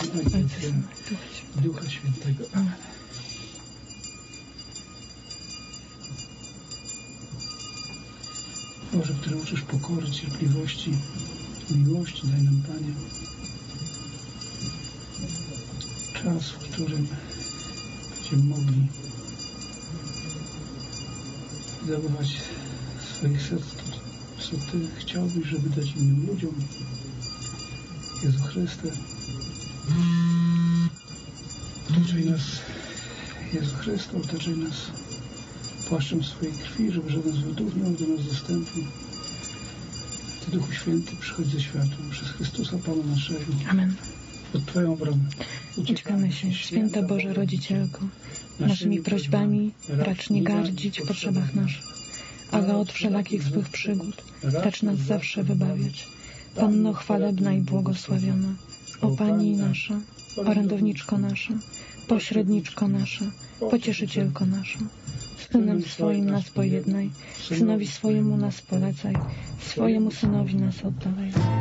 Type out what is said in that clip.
Syna i Ducha Świętego. Amen. Boże, który uczysz pokory, cierpliwości, miłości, daj nam, Panie, czas, w którym będziemy mogli zachować swoich serc to, co Ty chciałbyś, żeby dać innym ludziom. Jezu Chryste, otaczaj nas, Jezu Chryste, otaczaj nas płaszczem swojej krwi, żeby żaden z wodów nie miał do nas dostępu. Ty, Duchu Święty, przychodź ze światłem przez Chrystusa Pana naszego. Amen. Pod Twoją obronę. Uciekamy się, Święta Boża Rodzicielko, naszymi prośbami racz nie gardzić w potrzebach naszych, ale od wszelakich złych przygód racz nas zawsze wybawiać. Panno chwalebna i błogosławiona, o Pani nasza, orędowniczko nasza, pośredniczko nasza, pocieszycielko nasza, Synem swoim nas pojednaj, Synowi swojemu nas polecaj, swojemu Synowi nas oddawaj.